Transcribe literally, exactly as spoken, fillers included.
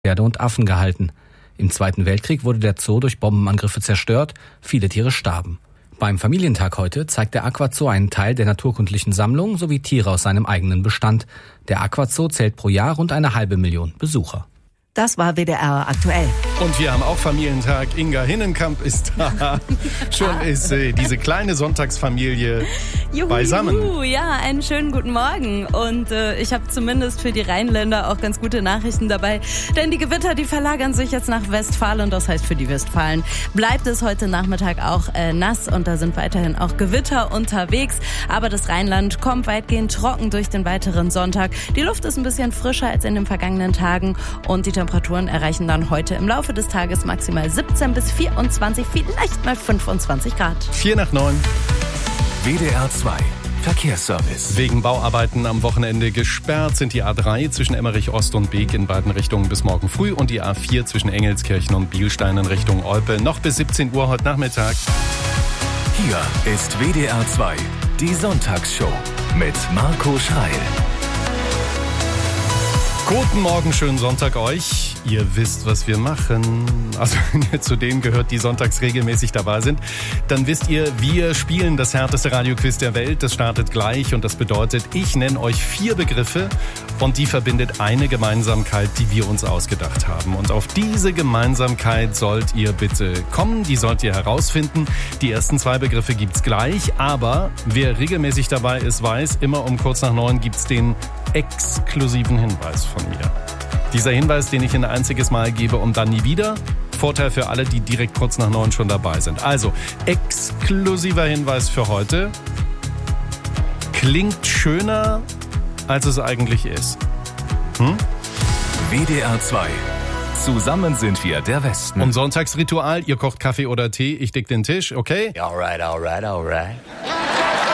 Pferde und Affen gehalten. Im Zweiten Weltkrieg wurde der Zoo durch Bombenangriffe zerstört, viele Tiere starben. Beim Familientag heute zeigt der Aquazoo einen Teil der naturkundlichen Sammlung sowie Tiere aus seinem eigenen Bestand. Der Aquazoo zählt pro Jahr rund eine halbe Million Besucher. Das war W D R aktuell. Und wir haben auch Familientag. Inga Hinnenkamp ist da. Schon ist äh, diese kleine Sonntagsfamilie juhu, beisammen. Juhu, ja, einen schönen guten Morgen. Und äh, ich habe zumindest für die Rheinländer auch ganz gute Nachrichten dabei. Denn die Gewitter, die verlagern sich jetzt nach Westfalen. Das heißt, für die Westfalen bleibt es heute Nachmittag auch äh, nass. Und da sind weiterhin auch Gewitter unterwegs. Aber das Rheinland kommt weitgehend trocken durch den weiteren Sonntag. Die Luft ist ein bisschen frischer als in den vergangenen Tagen. Und die Temperaturen erreichen dann heute im Laufe des Tages maximal siebzehn bis vierundzwanzig, vielleicht mal fünfundzwanzig Grad. Vier nach neun. W D R zwei Verkehrsservice. Wegen Bauarbeiten am Wochenende gesperrt sind die A drei zwischen Emmerich Ost und Beek in beiden Richtungen bis morgen früh und die A vier zwischen Engelskirchen und Bielstein in Richtung Olpe noch bis siebzehn Uhr heute Nachmittag. Hier ist W D R zwei, die Sonntagsshow mit Marco Schreil. Guten Morgen, schönen Sonntag euch. Ihr wisst, was wir machen. Also wenn ihr zu denen gehört, die sonntags regelmäßig dabei sind, dann wisst ihr, wir spielen das härteste Radioquiz der Welt. Das startet gleich und das bedeutet, ich nenne euch vier Begriffe und die verbindet eine Gemeinsamkeit, die wir uns ausgedacht haben. Und auf diese Gemeinsamkeit sollt ihr bitte kommen, die sollt ihr herausfinden. Die ersten zwei Begriffe gibt's gleich, aber wer regelmäßig dabei ist, weiß, immer um kurz nach neun gibt's den exklusiven Hinweis von mir. Dieser Hinweis, den ich ein einziges Mal gebe und dann nie wieder. Vorteil für alle, die direkt kurz nach neun schon dabei sind. Also, exklusiver Hinweis für heute. Klingt schöner, als es eigentlich ist. Hm? W D R zwei. Zusammen sind wir der Westen. Und Sonntagsritual, ihr kocht Kaffee oder Tee, ich deck den Tisch, okay? Alright, alright, alright.